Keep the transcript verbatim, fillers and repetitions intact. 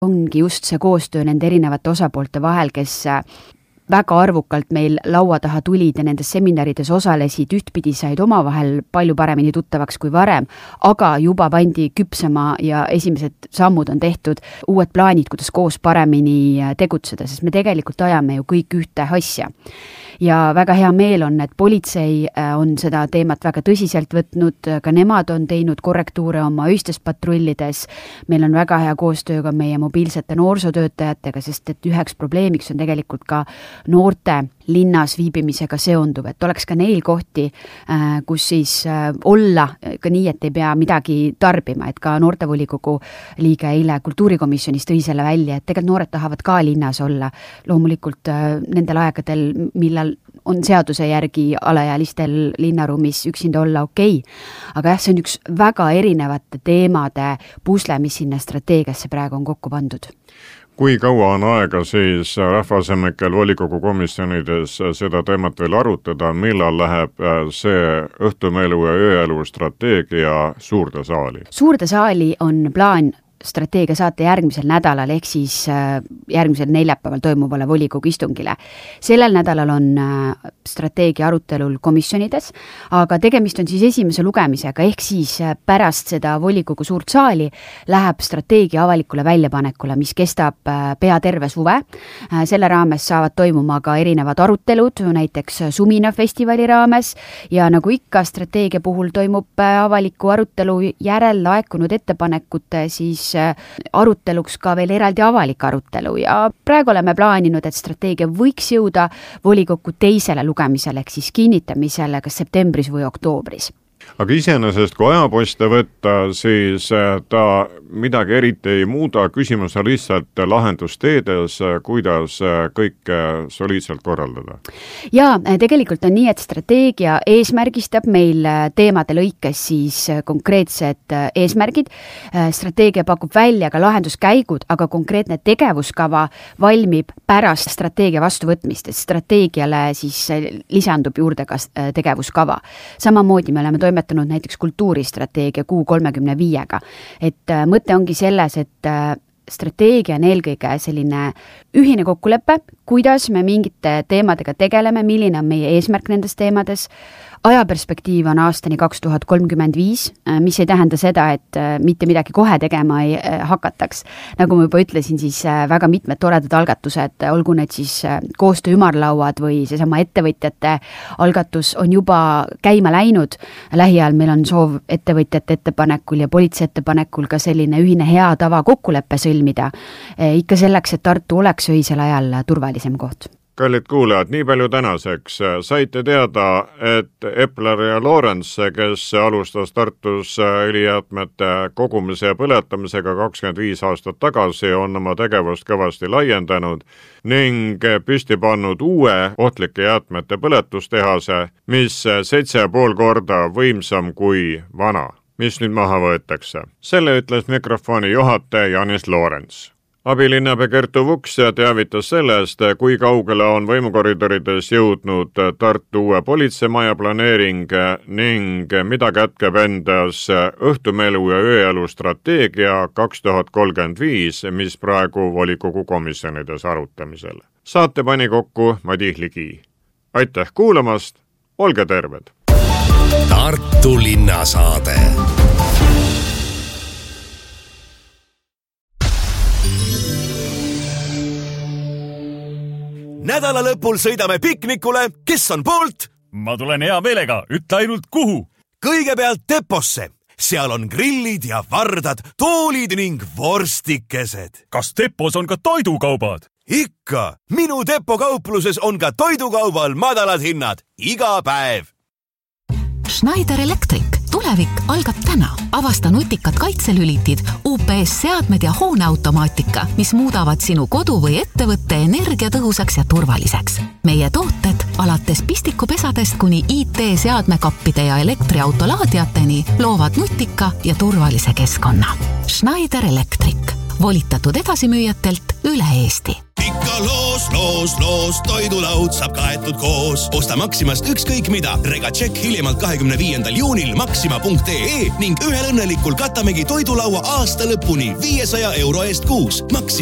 ongi just see koostöö nende erinevate osapoolte vahel, kes väga arvukalt meil laua taha tulid ja nendes seminarides osalesid, ühtpidi said omavahel palju paremini tuttavaks kui varem, aga juba pandi küpsema ja esimesed sammud on tehtud, uued plaanid, kuidas koos paremini tegutseda, sest me tegelikult ajame ju kõik ühte asja. Ja väga hea meel on, et politsei on seda teemat väga tõsiselt võtnud, ka nemad on teinud korrektuure oma ühistes patrullides, meil on väga hea koostöö ka meie mobiilsete noorsootöötajatega, sest et üheks probleemiks on tegelikult ka noorte linnas viibimisega seonduv, et oleks ka neil kohti, kus siis olla ka nii, et ei pea midagi tarbima, et ka noortevolikogu liige eile kultuurikomisjonis tõi selle välja, et tegelikult noored tahavad ka linnas olla, loomulikult nendel aegadel, millal on seaduse järgi alaealistel linnaruumis üksinda olla okei. Aga jah, see on üks väga erinevate teemade pusle, mis sinna strateegiasse praegu on kokku pandud. Kui kaua on aega siis rahvasemekkel volikogu komisjonides seda teemat veel arutada, millal läheb see õhtumeelu ja ööelu strateegia suurde saali? Suurde saali on plaan strateegia saate järgmisel nädalal ehk siis järgmisel neljapäeval toimuvale volikogu istungile. Sellel nädalal on strateegia arutelul komisjonides, aga tegemist on siis esimese lugemisega ehk siis pärast seda volikogu suurt saali läheb strateegia avalikule väljapanekule, mis kestab pea terve suve. Selle raames saavad toimuma ka erinevad arutelud, näiteks Sumina festivali raames ja nagu ikka strateegia puhul toimub avaliku arutelu järel laekunud ettepanekute siis aruteluks ka veel eraldi avalik arutelu ja praegu oleme plaaninud, et strateegia võiks jõuda volikokku teisele lugemisele ehk siis kinnitamisele kas septembris või oktoobris. Aga iseenesest, kui ajaposte võtta, siis ta midagi eriti ei muuda, küsimus on lihtsalt lahendusteedes, kuidas kõik soliidselt korraldada. Ja tegelikult on nii, et strateegia eesmärgistab meil teemade lõikes siis konkreetsed eesmärgid. Strateegia pakub välja ka lahenduskäigud, aga konkreetne tegevuskava valmib pärast strateegia vastuvõtmist, et strateegiale siis lisandub juurde ka tegevuskava. Samamoodi me oleme toimetanud näiteks kultuuristrateegia kuu kolmekümne viiega. Et mõte ongi selles, et strateegia on eelkõige selline ühine kokkulepe, kuidas me mingite teemadega tegeleme, milline on meie eesmärk nendes teemades. Ajaperspektiiv on aastani kaks tuhat kolmkümmend viis, mis ei tähenda seda, et mitte midagi kohe tegema ei hakataks. Nagu ma juba ütlesin, siis väga mitmed toredad algatused, olgu need siis koostöö ümarlauad või seesama ettevõtjate algatus on juba käima läinud. Lähiajal meil on soov ettevõtjate ettepanekul ja politsei ettepanekul ka selline ühine hea tava kokkuleppe sõlmida. Ikka selleks, et Tartu oleks öisel ajal turvalisem koht. Kallid kuulajad, nii palju tänaseks. Saite teada, et Epler ja Lorentz, kes alustas Tartus õlijäätmete kogumise ja põletamisega kakskümmend viis aastat tagasi, on oma tegevust kõvasti laiendanud ning püsti pannud uue ohtlike jäätmete põletustehase, mis seitse ja pool korda võimsam kui vana, mis nüüd maha võetakse. Selle ütles mikrofoni juhataja Janis Lorentz. Abilinnapea Kertu Vuks teavitas sellest, kui kaugele on võimukoridorides jõudnud Tartu uue politseimaja planeering ning mida kätkeb endas õhtumeelu ja ööelu strateegia kaks tuhat kolmkümmend viis, mis praegu volikogu komisjonides arutamisel. Saate pani kokku Madis Ligi. Aitäh kuulamast, olge terved! Tartu linnasaade. Nädala lõpul sõidame piknikule, kes on poolt? Ma tulen hea meelega, ütle ainult kuhu. Kõigepealt Deposse. Seal on grillid ja vardad, toolid ning vorstikesed. Kas Depos on ka toidukaubad? Ikka. Minu Depo kaupluses on ka toidukaubal madalad hinnad. Iga päev. Schneider Electric. Tulevik algab täna. Avasta nutikad kaitselülitid, U P S-seadmed ja hooneautomaatika, mis muudavad sinu kodu või ettevõtte energiatõhusaks ja turvaliseks. Meie tooted alates pistikupesadest kuni I T-seadmekappide ja elektriautolaadiateni loovad nutika ja turvalise keskkonna. Schneider Electric. volitatud edasimüüjatelt üle Eesti. ikka loos, loos, loos, toidulaud saab kaetud koos. Osta Maximast ükskõik mida. Regatšek hiljemalt kahekümne viiendal juunil maxima punkt ee ning ühel õnnelikul katamegi toidulaua aasta lõpuni viiesaja euro eest kuus. Maxima